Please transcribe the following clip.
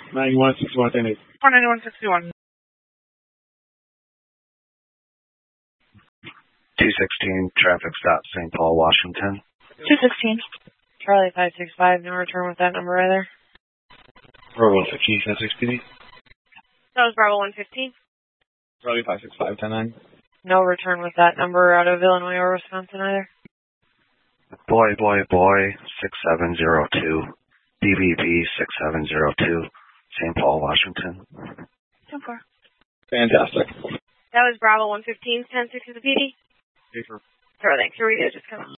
9161, 49161. 216, traffic stop, St. Paul, Washington. 216. Charlie 565, no return with that number either. Bravo 115, 1060. That was Bravo 115. Charlie 565, 109. No return with that number out of Illinois or Wisconsin either. Boy, 6702. BBB 6702, St. Paul, Washington. 10-4. Fantastic. That was Bravo 115, 1060 the PD. Paper. Sure, thanks. Your radio just come out.